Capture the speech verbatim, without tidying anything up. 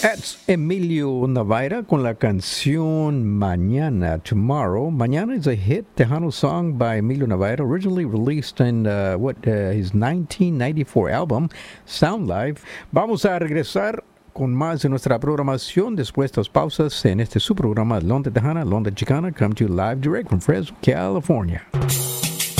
That's Emilio Navaira con la canción Mañana, Tomorrow. Mañana is a hit Tejano song by Emilio Navaira, originally released in uh, what uh, his nineteen ninety-four album, Sound Live. Vamos a regresar con más de nuestra programación después de las pausas en este su programa Londa Tejana, Londa Chicana, come to you live direct from Fresno, California.